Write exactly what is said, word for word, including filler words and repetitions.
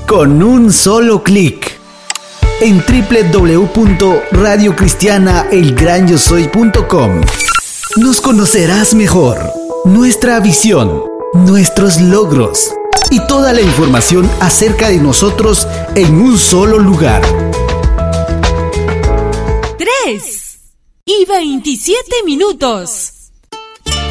con un solo clic. En doble u doble u doble u punto radio cristiana el gran yo soy punto com nos conocerás mejor, nuestra visión, nuestros logros y toda la información acerca de nosotros en un solo lugar. Tres y veintisiete minutos.